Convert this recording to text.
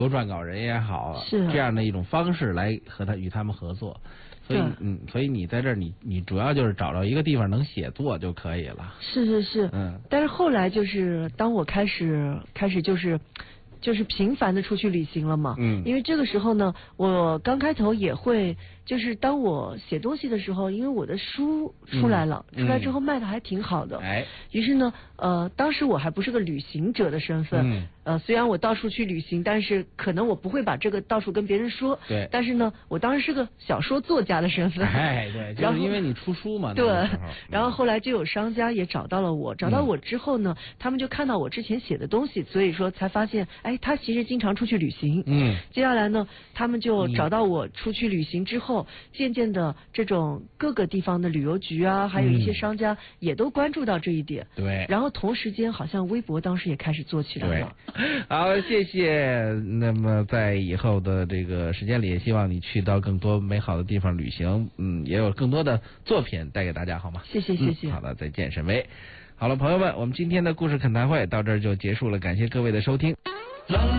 撰稿人也好， 是这样的一种方式来与他们合作。所以你在这儿，你主要就是找到一个地方能写作就可以了。 是，但是后来就是当我开始就是频繁的出去旅行了嘛，因为这个时候呢，我刚开头也会，就是当我写东西的时候，因为我的书出来了，出来之后卖的还挺好的，于是呢，当时我还不是个旅行者的身份，虽然我到处去旅行，但是可能我不会把这个到处跟别人说， 对， 但是呢，我当时是个小说作家的身份， 对，就是因为你出书嘛， 对，然后后来就有商家也找到了我，找到我之后呢，他们就看到我之前写的东西，所以说才发现，他其实经常出去旅行，接下来呢，他们就找到我出去旅行之后，渐渐的这种各个地方的旅游局啊，还有一些商家也都关注到这一点， 对， 然后同时间好像微博当时也开始做起来了。 好，谢谢。那么在以后的这个时间里，也希望你去到更多美好的地方旅行，也有更多的作品带给大家，好吗？ 谢谢。 好的，再见，沈巍。好了，朋友们，我们今天的故事恳谈会到这儿就结束了，感谢各位的收听。